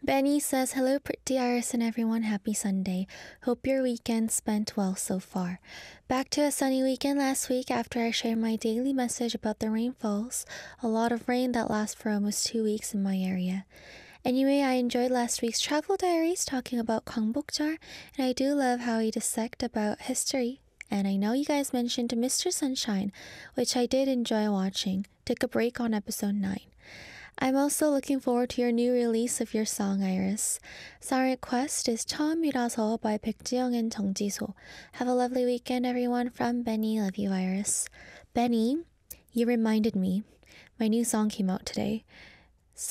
Benny says, hello, pretty Iris and everyone. Happy Sunday. Hope your weekend spent well so far. Back to a sunny weekend last week after I shared my daily message about the rainfalls. A lot of rain that lasts for almost 2 weeks in my area. Anyway, I enjoyed last week's travel diaries talking about Gwangbokjar, and I do love how he dissect about history. And I know you guys mentioned Mr. Sunshine, which I did enjoy watching. Took a break on episode 9. I'm also looking forward to your new release of your song, Iris. Song request is 처음이라서 by 백지영 and 정지소. Have a lovely weekend, everyone. From Benny. Love you, Iris. Benny, you reminded me. My new song came out today.